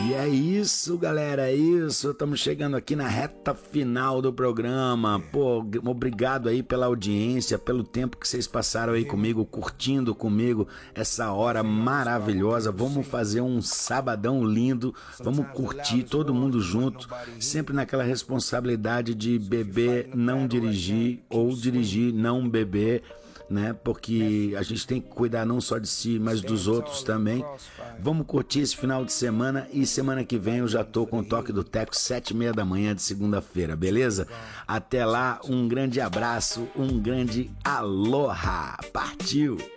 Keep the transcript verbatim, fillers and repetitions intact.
E é isso, galera, é isso. Estamos chegando aqui na reta final do programa. Pô, obrigado aí pela audiência, pelo tempo que vocês passaram aí comigo, curtindo comigo essa hora maravilhosa. Vamos fazer um sabadão lindo, vamos curtir todo mundo junto, sempre naquela responsabilidade de beber, não dirigir, ou dirigir, não beber, né? Porque a gente tem que cuidar não só de si, mas dos outros também. Vamos curtir esse final de semana e semana que vem eu já tô com o Toque do Teco, sete e meia da manhã de segunda-feira, beleza? Até lá, um grande abraço, um grande aloha, partiu!